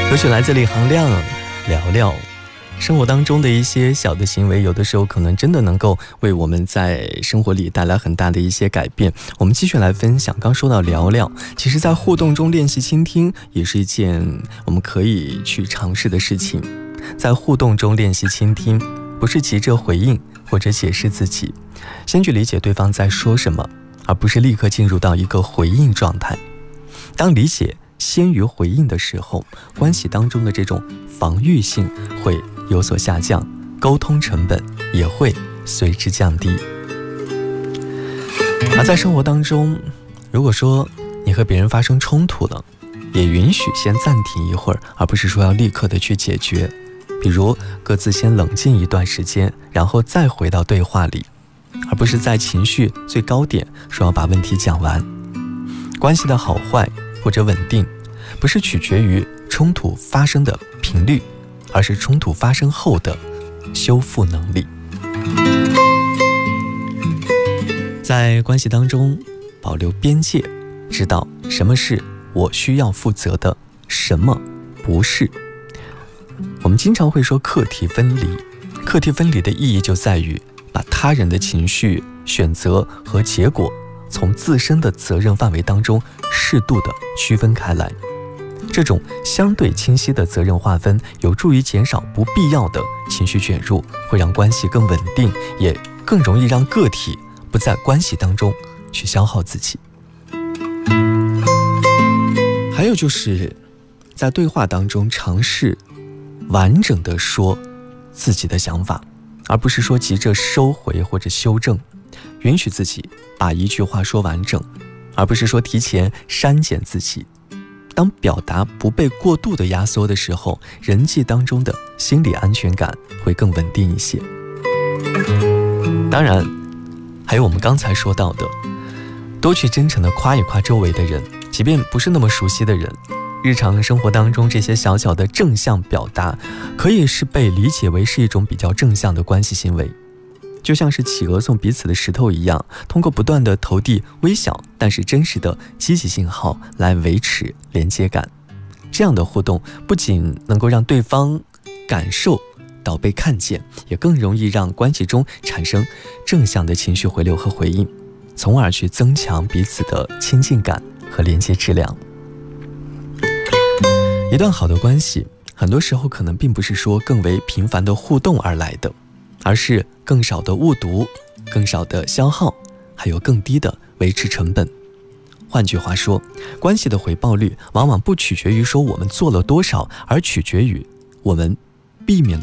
歌曲来自李行亮，聊聊生活当中的一些小的行为，有的时候可能真的能够为我们在生活里带来很大的一些改变。我们继续来分享，刚说到聊聊，其实在互动中练习倾听也是一件我们可以去尝试的事情。在互动中练习倾听，不是急着回应或者解释自己，先去理解对方在说什么，而不是立刻进入到一个回应状态。当理解先于回应的时候，关系当中的这种防御性会有所下降，沟通成本也会随之降低。而在生活当中，如果说你和别人发生冲突了，也允许先暂停一会儿，而不是说要立刻的去解决。比如各自先冷静一段时间，然后再回到对话里，而不是在情绪最高点说要把问题讲完。关系的好坏或者稳定，不是取决于冲突发生的频率，而是冲突发生后的修复能力。在关系当中保留边界，知道什么是我需要负责的，什么不是。我们经常会说课题分离，课题分离的意义就在于把他人的情绪、选择和结果从自身的责任范围当中适度的区分开来。这种相对清晰的责任划分有助于减少不必要的情绪卷入，会让关系更稳定，也更容易让个体不在关系当中去消耗自己。还有就是在对话当中尝试完整的说自己的想法，而不是说急着收回或者修正，允许自己把一句话说完整，而不是说提前删减自己。当表达不被过度的压缩的时候，人际当中的心理安全感会更稳定一些。当然还有我们刚才说到的，多去真诚地夸一夸周围的人，即便不是那么熟悉的人。日常生活当中这些小小的正向表达，可以是被理解为是一种比较正向的关系行为，就像是企鹅送彼此的石头一样，通过不断的投递微小但是真实的积极信号来维持连接感。这样的互动不仅能够让对方感受到被看见，也更容易让关系中产生正向的情绪回流和回应，从而去增强彼此的亲近感和连接质量。一段好的关系，很多时候可能并不是说更为频繁的互动而来的，而是更少的误读，更少的消耗，还有更低的维持成本。换句话说，关系的回报率往往不取决于说我们做了多少，而取决于我们避免了